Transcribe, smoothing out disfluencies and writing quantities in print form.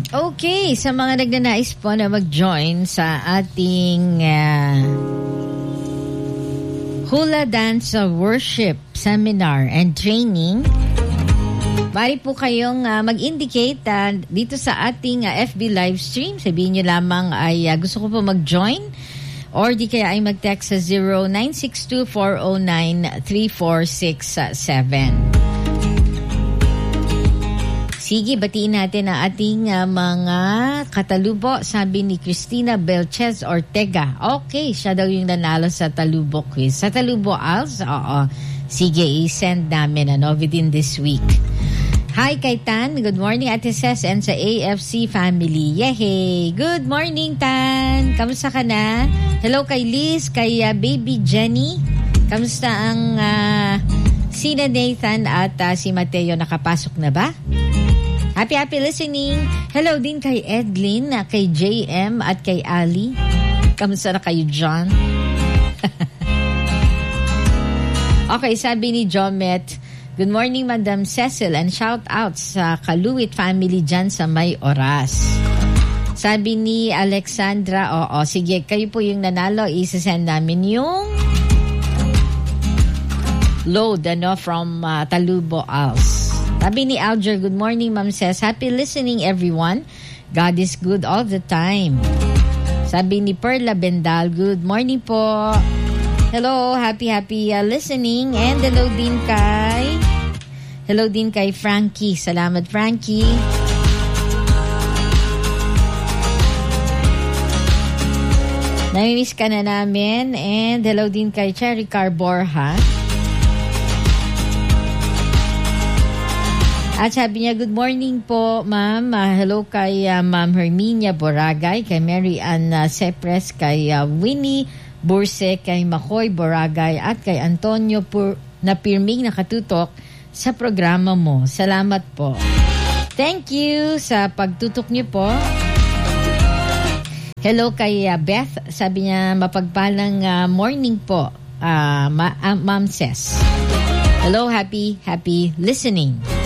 Okay, sa mga nagnanais po na mag-join sa ating Hula Dance Worship Seminar and Training, bari po kayong mag-indicate dito sa ating FB live stream. Sabihin nyo lamang ay gusto ko po mag-join, or di kaya ay mag-text sa 0962-409-3467. Sige, batiin natin ang ating mga katalubo. Sabi ni Cristina Belchez Ortega. Okay, siya daw yung nanalo sa Talubo quiz. Sa Talubo, Als? Oo. Sige, i-send namin within this week. Hi, kay Tan. Good morning, Ate Ses, and sa AFC family. Yehey! Good morning, Tan. Kamusta ka na? Hello kay Liz, kay baby Jenny. Kamusta ang sina Nathan at si Mateo? Nakapasok na ba? Happy listening. Hello din kay Edlin, kay JM at kay Ali. Kamusta na kayo, John? Okay, sabi ni Jomet, good morning, Madam Cecil, and shout out sa Kaluwit family dyan sa May Oras. Sabi ni Alexandra, sige, kayo po yung nanalo, isasend namin yung load from Talubo Als. Sabi ni Alger, good morning, Ma'am Ses. Happy listening, everyone. God is good all the time. Sabi ni Perla Bendal, good morning po. Hello, happy listening. And hello din kay Frankie. Salamat, Frankie. Namimiss ka na namin. And hello din kay Cherry Carborha. At sabi niya, good morning po, ma'am. Hello kay Ma'am Herminia Boragay, kay Mary Ann Sepres, kay Winnie Burse, kay Makoy Boragay, at kay Antonio na pirming nakatutok sa programa mo. Salamat po. Thank you sa pagtutok niyo po. Hello kay Beth. Sabi niya, mapagpalang morning po, Ma'am Ses. Hello, happy listening.